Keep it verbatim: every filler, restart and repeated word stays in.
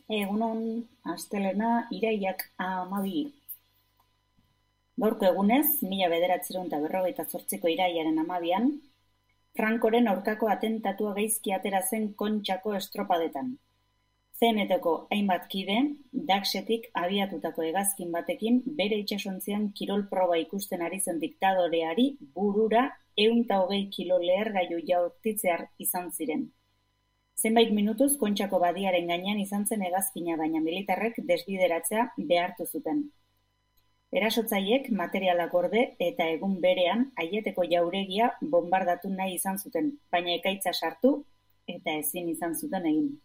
Egunon, astelena, irailak hamabi. Gaurko egunez, mila bederatziehun eta berrogeita zortziko irailaren hamabian, Francoren aurkako atentatua gaizki atera zen Kontxako estropadetan. C N T-ko hainbat kide, Daxetik abiatutako hegazkin batekin bere itsasontzian kirol proba ikusten ari zen diktadoreari burura ehun eta hogei kilo lehergailu jaurtitzear izan ziren. Zenbait minutuz Kontxako badiaren gainean izan zen hegazkina, baina militarrek desbideratzea behartu zuten. Erasotzaileek materiala gorde eta egun berean Aieteko jauregia bombardatu nahi izan zuten, baina ekaitza sartu eta ezin izan zuten egin.